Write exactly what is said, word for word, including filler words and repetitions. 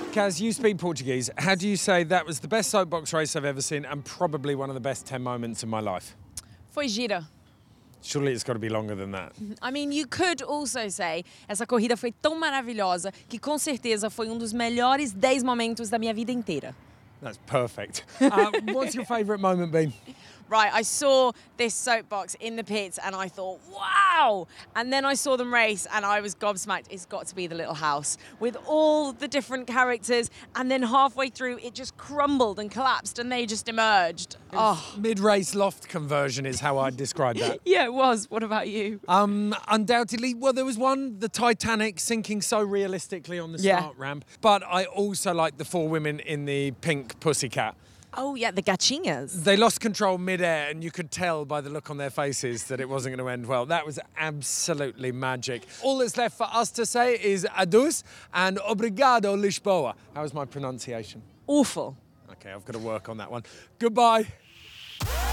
Kaz, you speak Portuguese. How do you say that was the best soapbox race I've ever seen and probably one of the best ten moments of my life? Foi gira. Surely it's got to be longer than that. I mean, you could also say, essa corrida foi tão maravilhosa que com certeza foi um dos melhores dez momentos da minha vida inteira. That's perfect. Uh, what's your favourite moment been? Right, I saw this soapbox in the pits and I thought, wow! And then I saw them race and I was gobsmacked. It's got to be the little house with all the different characters. And then halfway through, it just crumbled and collapsed and they just emerged. Oh, Mid-race loft conversion is how I'd describe that. yeah, it was. What about you? Um, undoubtedly, well, there was one, the Titanic sinking so realistically on the Yeah. start ramp. But I also like the four women in the pink pussycat. Oh, yeah, the gatinhas. They lost control mid-air and you could tell by the look on their faces that it wasn't going to end well. That was absolutely magic. All that's left for us to say is adeus and obrigado, Lisboa. How was my pronunciation? Awful. Okay, I've got to work on that one. Goodbye.